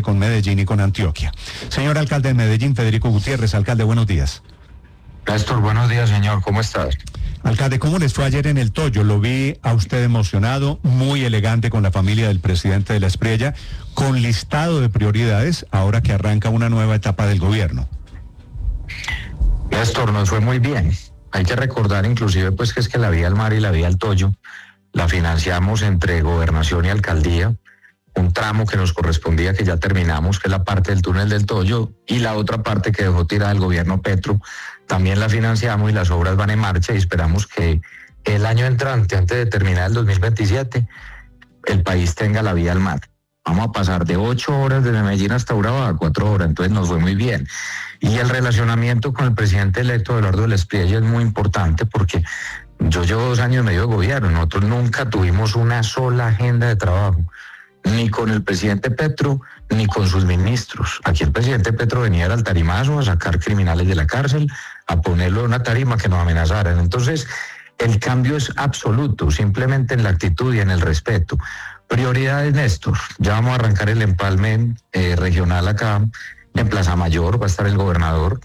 con Medellín y con Antioquia. Señor alcalde de Medellín, Federico Gutiérrez. Alcalde, buenos días. Néstor, buenos días, señor. ¿Cómo estás? Alcalde, ¿cómo les fue ayer en el Toyo? Lo vi a usted emocionado, muy elegante con la familia del presidente de la Espriella, con listado de prioridades ahora que arranca una nueva etapa del gobierno. Néstor, nos fue muy bien. Hay que recordar inclusive pues que es que la vía al mar y la vía al Toyo la financiamos entre gobernación y alcaldía, un tramo que nos correspondía que ya terminamos, que es la parte del túnel del Toyo, y la otra parte que dejó tirada el gobierno Petro, también la financiamos y las obras van en marcha y esperamos que el año entrante, antes de terminar el 2027, el país tenga la vía al mar. Vamos a pasar de 8 horas desde Medellín hasta Urabá a 4 horas, entonces nos fue muy bien. Y el relacionamiento con el presidente electo Abelardo de la Espriella es muy importante porque yo llevo 2 años y medio de gobierno, nosotros nunca tuvimos una sola agenda de trabajo, ni con el presidente Petro, ni con sus ministros. Aquí el presidente Petro venía al tarimazo a sacar criminales de la cárcel, a ponerlo en una tarima que nos amenazaran. Entonces, el cambio es absoluto, simplemente en la actitud y en el respeto. Prioridades, Néstor. Ya vamos a arrancar el empalme regional acá, en Plaza Mayor, va a estar el gobernador,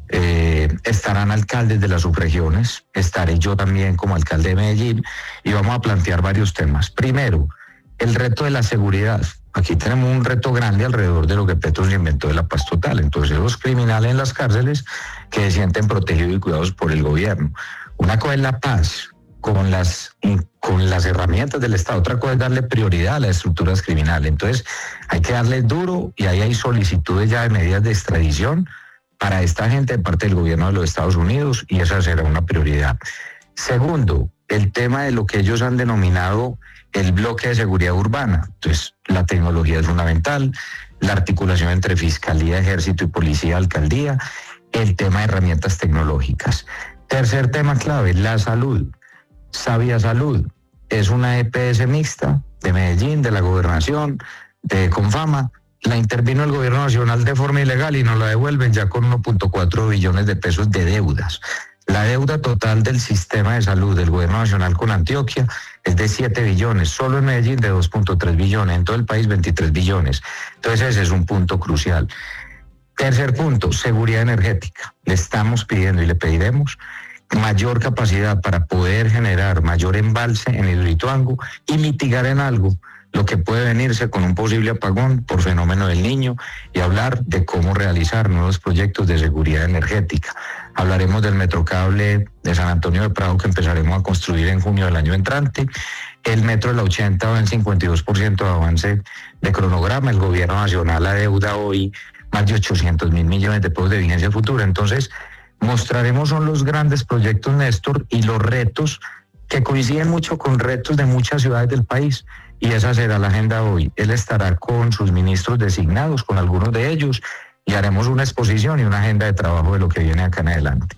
estarán alcaldes de las subregiones, estaré yo también como alcalde de Medellín, y vamos a plantear varios temas. Primero, el reto de la seguridad. Aquí tenemos un reto grande alrededor de lo que Petro se inventó de la paz total. Entonces, los criminales en las cárceles que se sienten protegidos y cuidados por el gobierno. Una cosa es la paz con las herramientas del Estado, otra cosa es darle prioridad a las estructuras criminales. Entonces, hay que darle duro y ahí hay solicitudes ya de medidas de extradición para esta gente de parte del gobierno de los Estados Unidos y esa será una prioridad. Segundo, el tema de lo que ellos han denominado el bloque de seguridad urbana. Entonces, la tecnología es fundamental, la articulación entre fiscalía, ejército y policía, alcaldía, el tema de herramientas tecnológicas. Tercer tema clave, la salud. Sabia Salud es una EPS mixta de Medellín, de la gobernación, de Confama. La intervino el gobierno nacional de forma ilegal y nos la devuelven ya con 1.4 billones de pesos de deudas. La deuda total del sistema de salud del gobierno nacional con Antioquia es de 7 billones, solo en Medellín de 2.3 billones, en todo el país 23 billones. Entonces ese es un punto crucial. Tercer punto, seguridad energética. Le estamos pidiendo y le pediremos mayor capacidad para poder generar mayor embalse en Hidroituango y mitigar en algo lo que puede venirse con un posible apagón por fenómeno del Niño y hablar de cómo realizar nuevos proyectos de seguridad energética. Hablaremos del metrocable de San Antonio de Prado que empezaremos a construir en junio del año entrante. El metro de la 80 va en 52% de avance de cronograma. El gobierno nacional adeuda hoy más de 800.000 millones de pesos de vigencia futura. Entonces, mostraremos son los grandes proyectos, Néstor, y los retos que coinciden mucho con retos de muchas ciudades del país. Y esa será la agenda hoy. Él estará con sus ministros designados, con algunos de ellos, y haremos una exposición y una agenda de trabajo de lo que viene acá en adelante.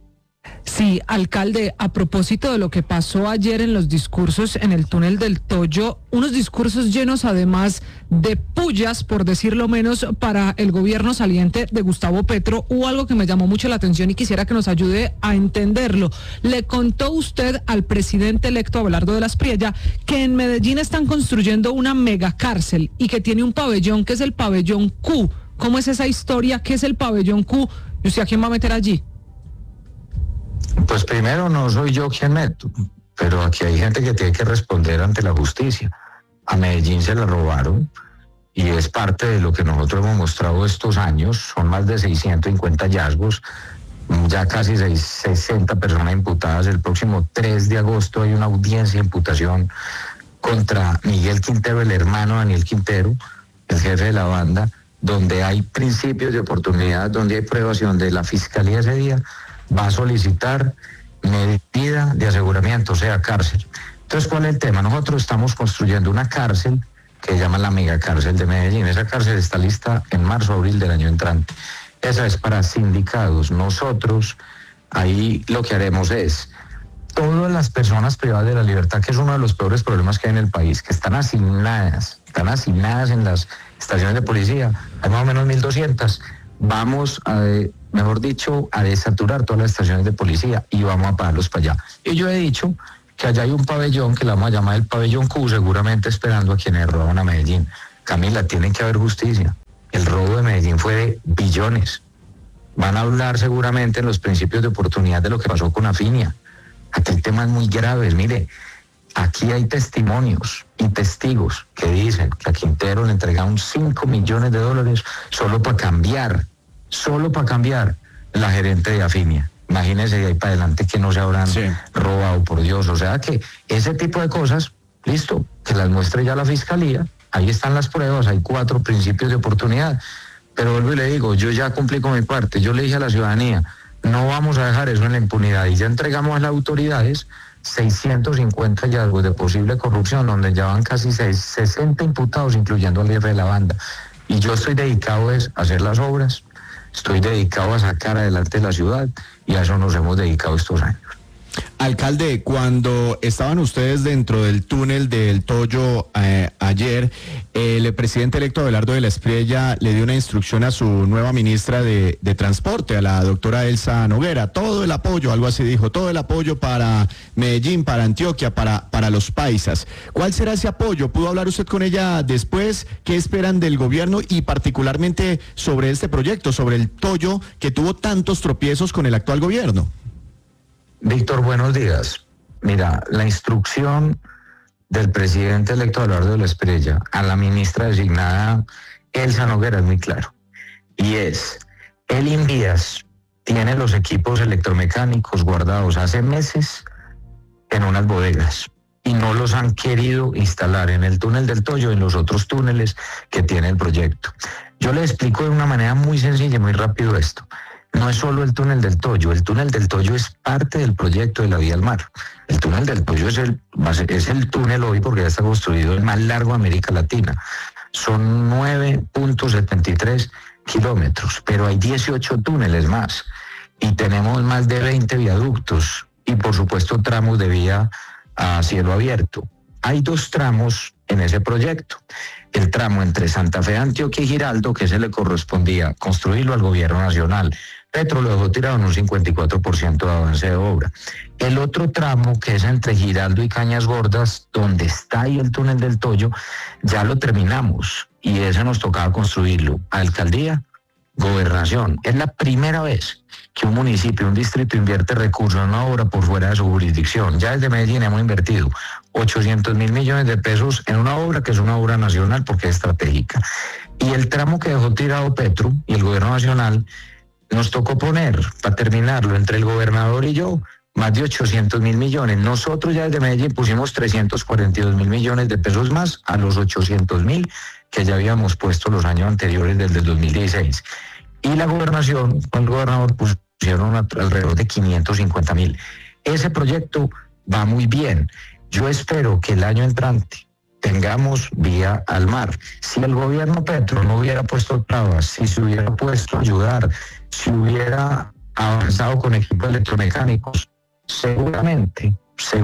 Sí, alcalde, a propósito de lo que pasó ayer en los discursos en el túnel del Toyo, unos discursos llenos además de pullas, por decirlo menos, para el gobierno saliente de Gustavo Petro, hubo algo que me llamó mucho la atención y quisiera que nos ayude a entenderlo. Le contó usted al presidente electo Abelardo de la Espriella que en Medellín están construyendo una megacárcel y que tiene un pabellón que es el pabellón Q. ¿Cómo es esa historia? ¿Qué es el pabellón Q? ¿Y usted a quién va a meter allí? Pues primero no soy yo quien meto, pero aquí hay gente que tiene que responder ante la justicia. A Medellín se la robaron y es parte de lo que nosotros hemos mostrado estos años. Son más de 650 hallazgos, ya casi 60 personas imputadas. El próximo 3 de agosto hay una audiencia de imputación contra Miguel Quintero, el hermano Daniel Quintero, el jefe de la banda, donde hay principios de oportunidad, donde hay pruebas y donde la fiscalía ese día va a solicitar medida de aseguramiento, o sea, cárcel. Entonces, ¿cuál es el tema? Nosotros estamos construyendo una cárcel que se llama la megacárcel de Medellín. Esa cárcel está lista en marzo, abril del año entrante. Esa es para sindicados. Nosotros ahí lo que haremos es todas las personas privadas de la libertad, que es uno de los peores problemas que hay en el país, que están asignadas en las estaciones de policía, hay más o menos 1.200. Vamos a, mejor dicho, a desaturar todas las estaciones de policía y vamos a pagarlos para allá. Y yo he dicho que allá hay un pabellón que le vamos a llamar el pabellón Q, seguramente esperando a quienes roban a Medellín. Camila, tiene que haber justicia. el robo de Medellín fue de billones. Van a hablar seguramente en los principios de oportunidad de lo que pasó con Afinia. Aquí hay temas muy graves, mire, aquí hay testimonios y testigos que dicen que a Quintero le entregaron $5 millones solo para cambiar la gerente de Afinia. Imagínense de ahí para adelante que no se habrán robado, por Dios. O sea que ese tipo de cosas, listo, que las muestre ya la Fiscalía, ahí están las pruebas, hay 4 principios de oportunidad. Pero vuelvo y le digo, yo ya cumplí con mi parte, yo le dije a la ciudadanía, no vamos a dejar eso en la impunidad, y ya entregamos a las autoridades 650 hallazgos de posible corrupción, donde ya van casi 60 imputados, incluyendo al jefe de la banda. Y yo estoy dedicado a hacer las obras, estoy dedicado a sacar adelante la ciudad, y a eso nos hemos dedicado estos años. Alcalde, cuando estaban ustedes dentro del túnel del Toyo ayer, el presidente electo Abelardo de la Espriella le dio una instrucción a su nueva ministra de Transporte, a la doctora Elsa Noguera, todo el apoyo, algo así dijo, todo el apoyo para Medellín, para Antioquia, para los paisas. ¿Cuál será ese apoyo? ¿Pudo hablar usted con ella después? ¿Qué esperan del gobierno y particularmente sobre este proyecto, sobre el Toyo que tuvo tantos tropiezos con el actual gobierno? Víctor, buenos días. Mira, la instrucción del presidente electo Abelardo de la Espriella a la ministra designada Elsa Noguera es muy claro. Y es, el Invías tiene los equipos electromecánicos guardados hace meses en unas bodegas y no los han querido instalar en el túnel del Toyo y en los otros túneles que tiene el proyecto. Yo le explico de una manera muy sencilla y muy rápido esto. No es solo el túnel del Toyo es parte del proyecto de la Vía al Mar. El túnel del Toyo es el túnel hoy, porque ya está construido, el más largo de América Latina. Son 9.73 kilómetros, pero hay 18 túneles más y tenemos más de 20 viaductos y por supuesto tramos de vía a cielo abierto. Hay 2 tramos en ese proyecto. El tramo entre Santa Fe, Antioquia y Giraldo, que se le correspondía construirlo al gobierno nacional. Petro lo dejó tirado en un 54% de avance de obra. El otro tramo, que es entre Giraldo y Cañas Gordas, donde está ahí el túnel del Toyo, ya lo terminamos y ese nos tocaba construirlo. Alcaldía, Gobernación. Es la primera vez que un municipio, un distrito invierte recursos en una obra por fuera de su jurisdicción. Ya desde Medellín hemos invertido 800.000 millones de pesos en una obra que es una obra nacional porque es estratégica. Y el tramo que dejó tirado Petro y el gobierno nacional, nos tocó poner, para terminarlo, entre el gobernador y yo, más de 800.000 millones. Nosotros ya desde Medellín pusimos 342.000 millones de pesos más a los 800.000 que ya habíamos puesto los años anteriores desde el 2016. Y la gobernación, con el gobernador, pusieron alrededor de 550.000. Ese proyecto va muy bien. Yo espero que el año entrante tengamos vía al mar. Si el gobierno Petro no hubiera puesto trabas, si se hubiera puesto a ayudar, si hubiera avanzado con equipos electromecánicos, seguramente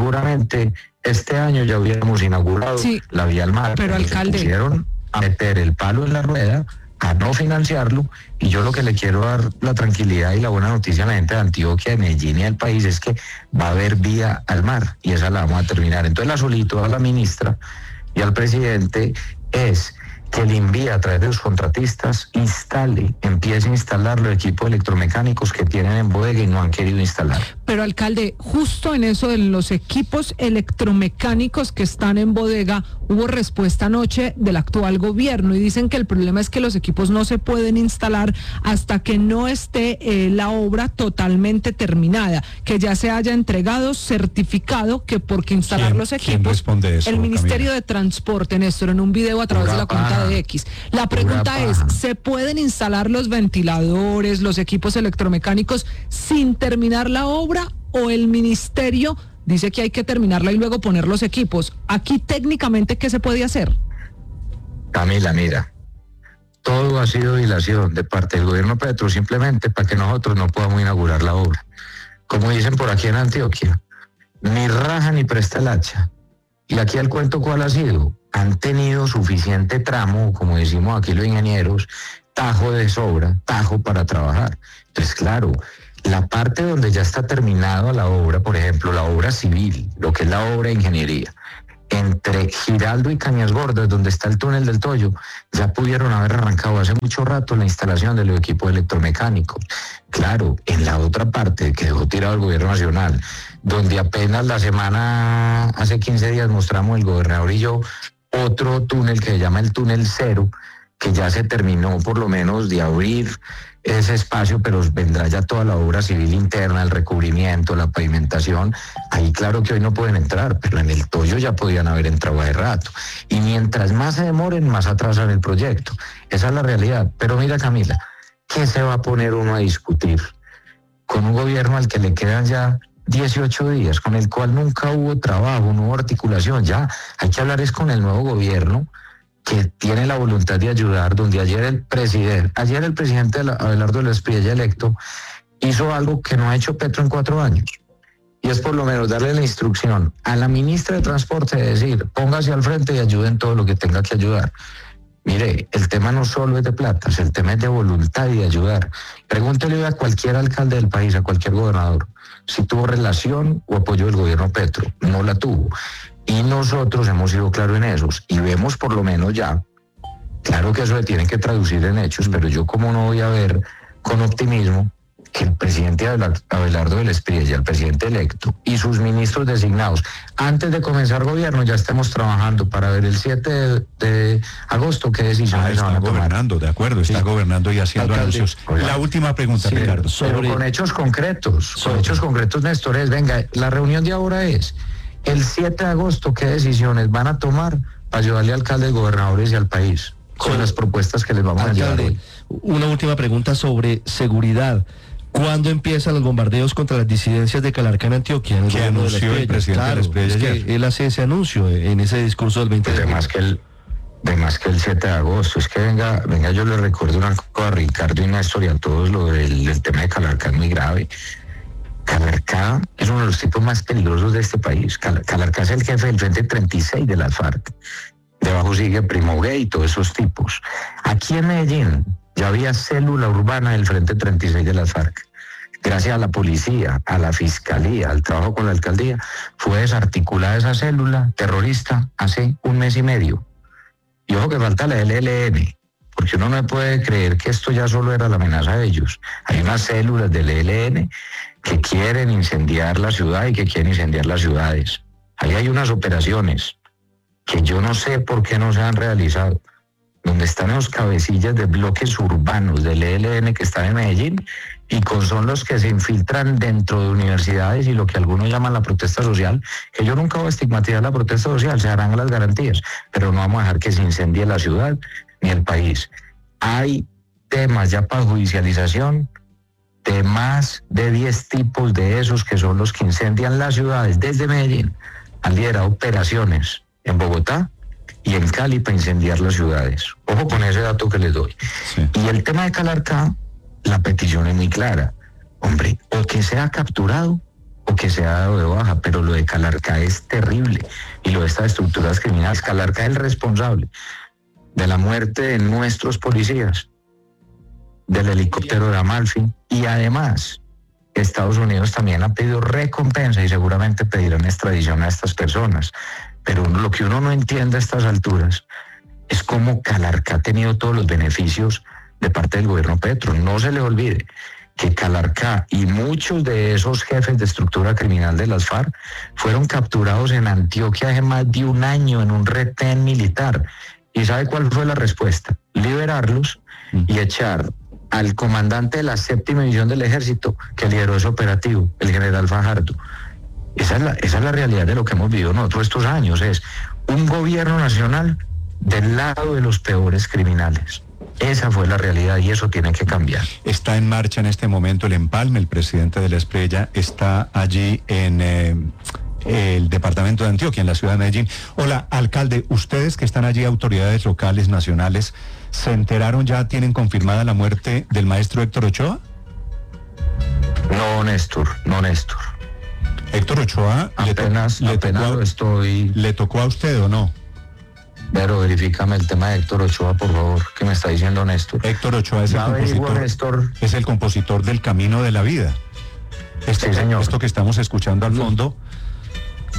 este año ya hubiéramos inaugurado la vía al mar. Pero alcalde, se pusieron a meter el palo en la rueda, a no financiarlo, y yo lo que le quiero dar la tranquilidad y la buena noticia a la gente de Antioquia, de Medellín y del país es que va a haber vía al mar y esa la vamos a terminar. Entonces la solicitud a la ministra y al presidente es que el INVIA, a través de los contratistas, empiece a instalar los equipos electromecánicos que tienen en bodega y no han querido instalar. Pero alcalde, justo en eso de los equipos electromecánicos que están en bodega, hubo respuesta anoche del actual gobierno y dicen que el problema es que los equipos no se pueden instalar hasta que no esté la obra totalmente terminada, que ya se haya entregado certificado que porque instalar los equipos. ¿Quién responde eso, el Ministerio Camila? de Transporte, Néstor, en un video a través de la cuenta de X. La pregunta es, ¿se pueden instalar los ventiladores, los equipos electromecánicos sin terminar la obra o el ministerio dice que hay que terminarla y luego poner los equipos? Aquí técnicamente, ¿qué se puede hacer? Camila, mira, todo ha sido dilación de parte del gobierno Petro simplemente para que nosotros no podamos inaugurar la obra. Como dicen por aquí en Antioquia, ni raja ni presta el hacha. Y aquí el cuento, ¿cuál ha sido? Han tenido suficiente tramo, como decimos aquí los ingenieros, tajo de sobra, tajo para trabajar. Entonces, claro, la parte donde ya está terminada la obra, por ejemplo, la obra civil, lo que es la obra de ingeniería, entre Giraldo y Cañas Gordas, donde está el túnel del Toyo, ya pudieron haber arrancado hace mucho rato la instalación de los equipos electromecánicos. Claro, en la otra parte que dejó tirado el gobierno nacional, donde apenas hace 15 días mostramos el gobernador y yo otro túnel que se llama el túnel cero, que ya se terminó por lo menos de abrir ese espacio, pero vendrá ya toda la obra civil interna, el recubrimiento, la pavimentación. Ahí claro que hoy no pueden entrar, pero en el Toyo ya podían haber entrado hace rato. Y mientras más se demoren, más atrasan el proyecto. Esa es la realidad. Pero mira, Camila, ¿qué se va a poner uno a discutir con un gobierno al que le quedan ya 18 días, con el cual nunca hubo trabajo, no hubo articulación? Ya hay que hablar es con el nuevo gobierno, que tiene la voluntad de ayudar, donde ayer el presidente Abelardo de la Espriella electo hizo algo que no ha hecho Petro en 4 años, y es por lo menos darle la instrucción a la ministra de Transporte de decir, póngase al frente y ayude en todo lo que tenga que ayudar. Mire, el tema no solo es de plata, el tema es de voluntad y de ayudar. Pregúntele a cualquier alcalde del país, a cualquier gobernador, si tuvo relación o apoyo del gobierno Petro. No la tuvo. Y nosotros hemos sido claros en esos y vemos por lo menos ya, claro que eso se tiene que traducir en hechos, pero yo como no voy a ver con optimismo que el presidente Abelardo de la Espriella, el presidente electo y sus ministros designados, antes de comenzar gobierno ya estemos trabajando para ver el 7 de agosto qué decisiones está van a tomar. Gobernando, de acuerdo, está gobernando y haciendo anuncios. La última pregunta, Ricardo. Pero con hechos concretos, Néstor, venga, la reunión de ahora es el 7 de agosto, ¿qué decisiones van a tomar para ayudarle al alcalde, gobernadores y al país con las propuestas que les vamos a llevar hoy? Una última pregunta sobre seguridad. ¿Cuándo empiezan los bombardeos contra las disidencias de Calarcá en Antioquia? Que anunció el presidente de la Espriella ayer. Él hace ese anuncio en ese discurso del 20 de agosto. De más que el 7 de agosto, es que venga, yo le recuerdo una cosa a Ricardo y Néstor y a todos, lo del tema de Calarcá es muy grave. Calarcá es uno de los tipos más peligrosos de este país. Calarcá es el jefe del Frente 36 de las FARC. Debajo sigue Primo Gay y todos esos tipos. Aquí en Medellín ya había célula urbana del Frente 36 de las FARC. Gracias a la policía, a la fiscalía, al trabajo con la alcaldía, fue desarticulada esa célula terrorista hace 1 mes y medio. Y ojo que falta la ELN, porque uno no puede creer que esto ya solo era la amenaza de ellos. Hay unas células del ELN que quieren incendiar la ciudad y que quieren incendiar las ciudades. Ahí hay unas operaciones que yo no sé por qué no se han realizado, donde están los cabecillas de bloques urbanos del ELN que están en Medellín y son los que se infiltran dentro de universidades y lo que algunos llaman la protesta social, que yo nunca voy a estigmatizar la protesta social, se harán las garantías, pero no vamos a dejar que se incendie la ciudad ni el país. Hay temas ya para judicialización de más de 10 tipos de esos que son los que incendian las ciudades. Desde Medellín han liderado operaciones en Bogotá y en Cali para incendiar las ciudades. Ojo con ese dato que les doy. Sí. Y el tema de Calarcá, la petición es muy clara. Hombre, o que sea capturado o que sea dado de baja, pero lo de Calarcá es terrible. Y lo de estas estructuras criminales, Calarcá es el responsable de la muerte de nuestros policías, del helicóptero de Amalfi, y además Estados Unidos también ha pedido recompensa y seguramente pedirán extradición a estas personas. Pero lo que uno no entiende a estas alturas es cómo Calarcá ha tenido todos los beneficios de parte del gobierno Petro. No se le olvide que Calarcá y muchos de esos jefes de estructura criminal de las FARC fueron capturados en Antioquia hace más de 1 año en un retén militar. ¿Y sabe cuál fue la respuesta? Liberarlos y echar al comandante de la 7ª División del Ejército que lideró ese operativo, el general Fajardo. Esa es la realidad de lo que hemos vivido nosotros estos años, es un gobierno nacional del lado de los peores criminales. Esa fue la realidad y eso tiene que cambiar. Está en marcha en este momento el empalme, el presidente de la Espriella está allí en el departamento de Antioquia, en la ciudad de Medellín. Hola, alcalde, ustedes que están allí, autoridades locales, nacionales, ¿se enteraron ya, tienen confirmada la muerte del maestro Héctor Ochoa? No, Néstor. Héctor Ochoa, ¿le tocó a usted o no? Pero verifícame el tema de Héctor Ochoa, por favor, que me está diciendo Néstor. Héctor Ochoa es el compositor del Camino de la Vida. Sí, señor. Esto que estamos escuchando al fondo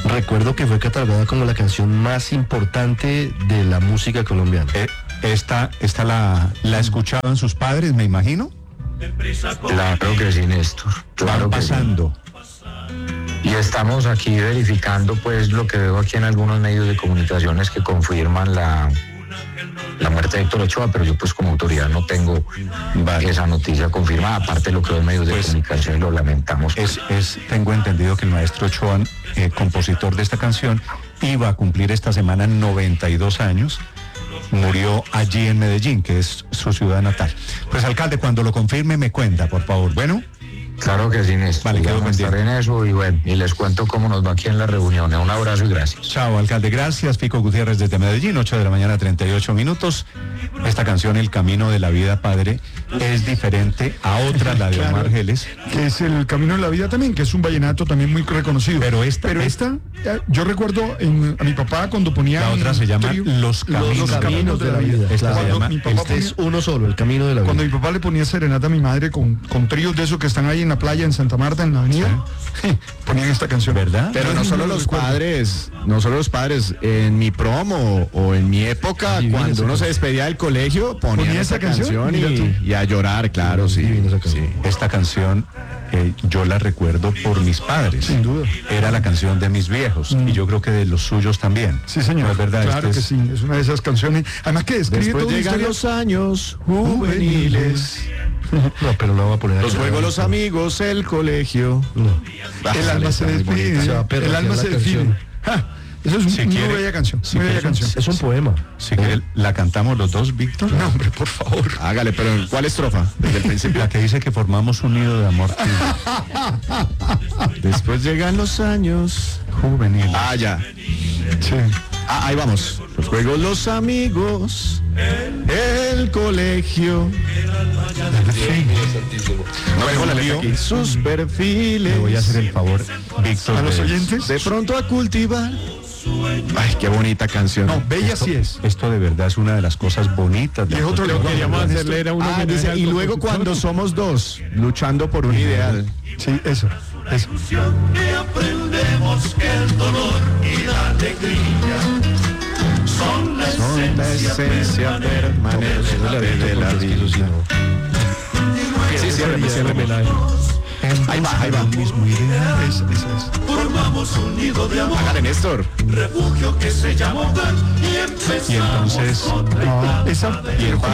recuerdo que fue catalogada como la canción más importante de la música colombiana. Esta la escuchaban sus padres, me imagino. Claro que sí, Néstor. Claro Van que sí. pasando. Y estamos aquí verificando pues lo que veo aquí en algunos medios de comunicaciones que confirman la muerte de Héctor Ochoa, pero yo pues como autoridad no tengo esa noticia confirmada, aparte de lo que veo en medios de comunicación y lo lamentamos. Tengo entendido que el maestro Ochoa, compositor de esta canción, iba a cumplir esta semana 92 años. Murió allí en Medellín, que es su ciudad natal. Pues, alcalde, cuando lo confirme me cuenta, por favor. Bueno. Claro que sí, Néstor. Vale, quedo Vamos a estar en eso y bueno, y les cuento cómo nos va aquí en la reunión. Un abrazo y gracias. Chao, alcalde, gracias. Fico Gutiérrez desde Medellín, 8 de la mañana, 38 minutos. Esta canción, El Camino de la Vida, padre, es diferente a otra, la de Claro. Omar Geles. Que es El Camino de la Vida también, que es un vallenato también muy reconocido. Pero esta, yo recuerdo a mi papá cuando ponía... la otra se llama Los Caminos de la Vida. Esta se Cuando llama mi papá Este es uno solo, El Camino de la Vida. Cuando mi papá le ponía serenata a mi madre con tríos de esos que están ahí en la playa en Santa Marta, en la avenida, ponían esta canción. ¿Verdad? Pero no solo los padres, en mi promo o en mi época, Divina cuando esa uno se canción. despedía del colegio, ponían esa canción Mira tú. y a llorar, claro, sí. Divina esa canción. Sí. Esta canción yo la recuerdo por mis padres. Sin duda. Era la canción de mis viejos y yo creo que de los suyos también. Sí, señor. ¿No es verdad? Claro Este que sí, es una de esas canciones. Además que describe Después toda una llegan historia los años juveniles, No, pero no va a poner los aquí. juegos, los amigos, el colegio. No. El alma se despide. Se va a El perder alma la se despide. canción. Ja, eso es Si una quiere- bella canción. si Muy bella quiere- canción. Es un poema. Si quiere, la cantamos los dos, Víctor. No, hombre, por favor. Hágale, pero ¿en cuál estrofa? Desde el principio. La que dice que formamos un nido de amor Después llegan los años. juvenil. Ah, ya. Sí. Ah, ahí vamos. Los juegos, los amigos, el colegio. No me la letra aquí. Sus perfiles. Le voy a hacer el favor, Víctor. A los oyentes. De pronto a cultivar. Ay, qué bonita canción. No, bella sí es. Esto de verdad es una de las cosas bonitas Y de es otro Puerto lenguaje. Rico. hacerle era un homenaje dice, al y luego compositor. cuando somos dos, luchando por un ideal. Sí, eso. Son la esencia permanente de la vida. Sí, ciérreme. Ahí va, ahí va. Eso es. Hágale, Néstor. Y entonces, No, esa.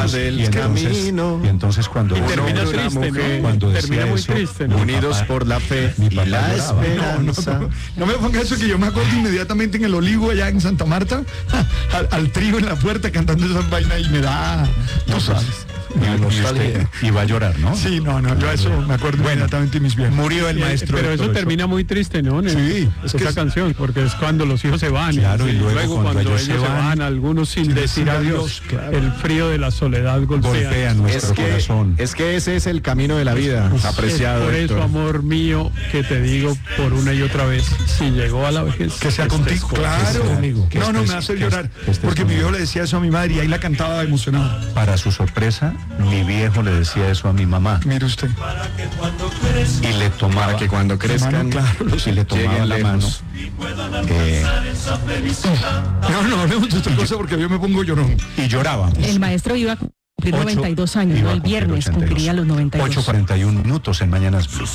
y entonces cuando termina decía- triste, ¿no? cuando decía Termina muy eso, triste, ¿no? mi Unidos papá- por la fe mi y papá la lloraba. esperanza. No me ponga eso que yo me acuerdo inmediatamente en el Olivo allá en Santa Marta, al trío en la puerta cantando esas vainas y me da, tú sabes. y usted iba a llorar, ¿no? Sí, no, yo a eso me acuerdo inmediatamente de mis viejos. Murió el maestro. Pero eso Héctor termina muy triste, ¿no? Sí, es que esa es- canción, porque es cuando los hijos se van. Claro, y luego cuando ellos ellos se van, algunos sin decir adiós, claro. el frío de la soledad golpea. golpea nuestro corazón. Es que ese es el camino de la vida, apreciado. Es por Héctor. eso, amor mío, que te digo por una y otra vez, si llegó a la vejez, Que sea estés contigo, claro. conmigo. Que No, me estés- hace que llorar. estés Porque mi conmigo. viejo le decía eso a mi madre y ahí la cantaba emocionado. Para su sorpresa, mi viejo le decía eso a mi mamá Mire usted. y le tomaba Para que cuando crezcan, claro, y le tomaba lleguen la mano. lejos. No hablemos de otra cosa porque yo me pongo llorón. Y llorábamos. El maestro iba a cumplir 92 años, Iba ¿no? a El cumplir viernes 82. cumpliría los 92. 8:41 minutos en Mañanas Blue.